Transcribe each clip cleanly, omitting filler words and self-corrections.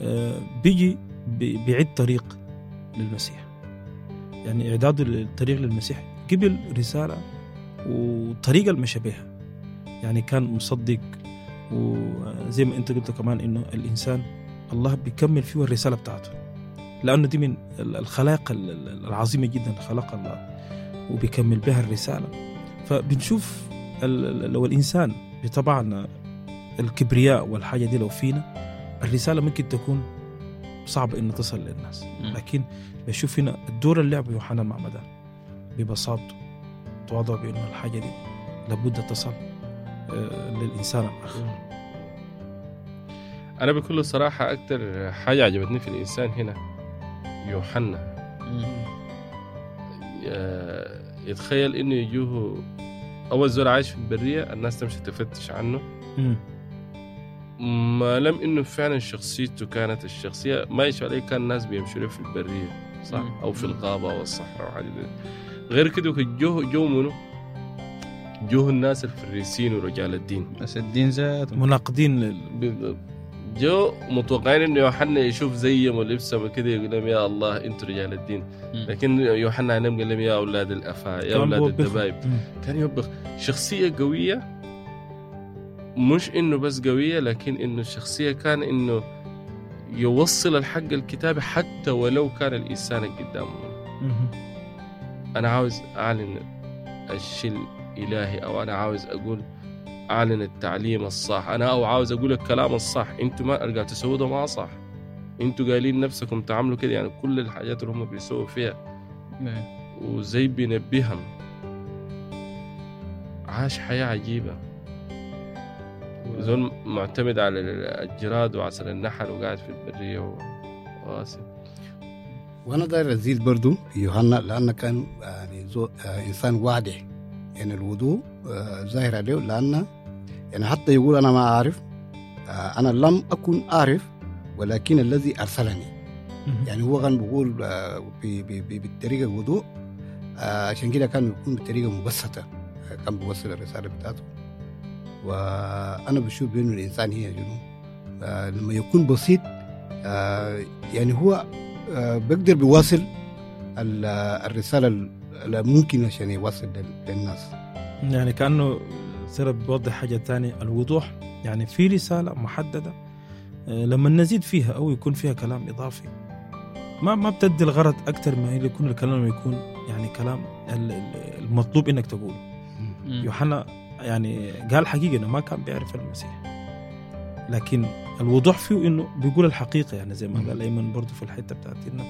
بيجي بيعد طريق للمسيح. يعني إعداد الطريق للمسيح قبل رسالة وطريقة المشى بها. يعني كان مصدق، وزي ما أنت قلت كمان إنه الإنسان الله بيكمل فيه الرسالة بتاعته، لأنه دي من الخلاق العظيمة جدا خلق الله وبيكمل بها الرسالة. فبنشوف لو الإنسان بطبعنا الكبرياء والحاجة دي لو فينا، الرسالة ممكن تكون صعبة إن تصل للناس. لكن بشوف هنا الدور اللي لعبه يوحنا المعمدان ببساطته، تواضع بأنه الحاجة دي لابد تصل للإنسان الآخر. أنا بكل صراحة أكتر حاجة عجبتني في الإنسان هنا يوحنا. يتخيل إنه يجوه أول زول عايش في البرية، الناس تمشي تفتش عنه، ما لم إنه فعلا شخصيته كانت الشخصية ما يشوف عليه. كان الناس بيمشوا له في البرية صح، أو في الغابة والصحراء وحاجة غير كده. جو منه جوه الناس الفريسين ورجال الدين، بس الدين ذات مناقضين جو متوقعين إنه يوحنا يشوف زيهم ولبسهم كده يقول لهم يا الله أنتوا رجال الدين. لكن يوحنا عنهم قال لهم يا أولاد الأفاعي، يا أولاد الدبايب. كان يوبخ. شخصية قوية، مش إنه بس قوية، لكن إنه الشخصية كان إنه يوصل الحق الكتابي حتى ولو كان الإنسان قدامه. أنا عاوز أعلن الشيء الإلهي، أو أنا عاوز أعلن التعليم الصح، أو عاوز أقول الكلام الصح. أنتوا ما أرجع تسووا ده ما صح، أنتوا قايلين نفسكم تعملوا كده. يعني كل الحاجات اللي هم بيسووا فيها وزي بينبيهم. عاش حياة عجيبة، زول معتمد على الجراد وعسل النحل وقاعد في البرية وواسم. وأنا داير أزيد برضو في يوحنا، لأنه كان يعني إنسان واضح. يعني الوضوء ظاهر عليه، لأنه يعني حتى يقول أنا ما أعرف، أنا لم أكن أعرف ولكن الذي أرسلني. يعني هو كان بيقول بالطريقة الوضوء، عشان كده كان يكون بطريقة مبسطة، كان بيوصل الرسالة بتاعته. وأنا بشوف بأنه الإنسان هي جنون لما يكون بسيط، يعني هو بيقدر بيواصل الرسالة ممكن عشان يوصل للناس. يعني كأنه سيرة بيوضح حاجة تانية، الوضوح. يعني في رسالة محددة لما نزيد فيها أو يكون فيها كلام إضافي ما بتدي الغرض أكتر ما يكون الكلام يكون يعني كلام المطلوب إنك تقوله. يوحنا يعني قال حقيقة إنه ما كان بيعرف المسيح، لكن الوضوح فيه إنه بيقول الحقيقة. يعني زي ما قال أيمن برضو في الحتة بتاعتنا،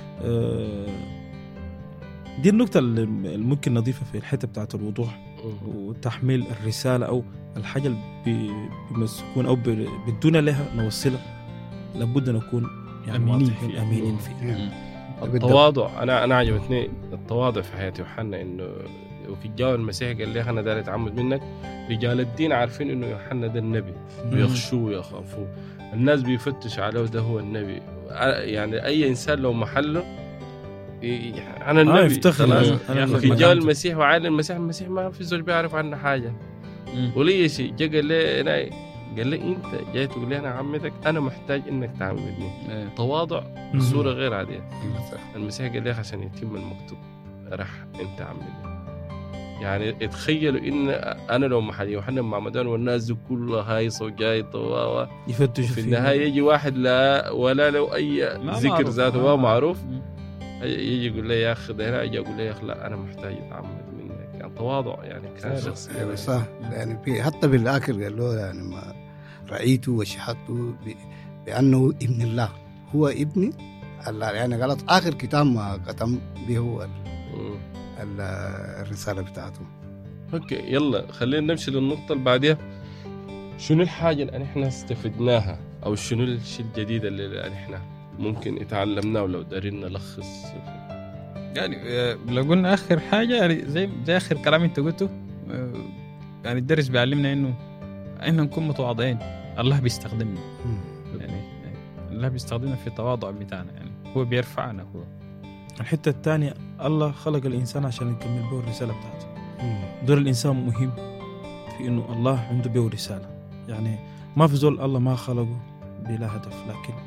دي النقطة اللي ممكن نضيفها في الحتة بتاعت الوضوح وتحميل الرسالة أو الحاجة اللي بيمسكون أو بدون لها نوصلها. لابد نكون يعني واضحين أمينين فيه. التواضع، أنا عجبتني التواضع في حياة يوحنا. إنه وفي الجو المسيح قال لي أنا داري أتعمد منك. رجال الدين عارفين إنه يوحنا ده النبي، بيخشوه ويخافوه. الناس بيفتش عليه ده هو النبي. يعني أي إنسان لو محله أنا النبي يفتخر. في جو المسيح وعالم المسيح ما في زول بيعرف عنه حاجة ولي شيء. جا قال لي أنت جاي تقول لي أنا عمتك، أنا محتاج إنك تعمدني. تواضع بصورة غير عادية. المسيح قال لي عشان يتم المكتوب راح أنت عمدني. يعني اتخيلوا إن أنا لو محل يوحنا المعمدان والناس دي كلها هايصة وجايطة يفتشوا في النهاية يجي واحد لا ولا لو أي ذكر ذاته ما معروف، يجي يقول لي يا أخي ده هنا، يجي يقول لي يا أخي لا أنا محتاج أتعمد منك. يعني تواضع يعني كان شخصي يعني صح. يعني حتى بالآخر قال له يعني ما رأيته وشهدته بأنه ابن الله، هو ابن الله. يعني غلط آخر كتاب ما ختم به هو الرسالة بتاعته. اوكي يلا خلينا نمشي للنقطة اللي بعدها. شنو الحاجة اللي احنا استفدناها، او شنو الشيء الجديد اللي احنا ممكن اتعلمناه ولو دارين نلخص؟ يعني لو قلنا اخر حاجة يعني زي اخر كلام انت قلته، يعني الدرس بيعلمنا انه نكون متواضعين. الله بيستخدمنا، يعني الله بيستخدمنا في التواضع بتاعنا، يعني هو بيرفعنا. هو الحتة الثانية، الله خلق الإنسان عشان يكمل به الرسالة بتاعته. دور الإنسان مهم في إنه الله عنده به رسالة. يعني ما في زول الله ما خلقه بلا هدف، لكن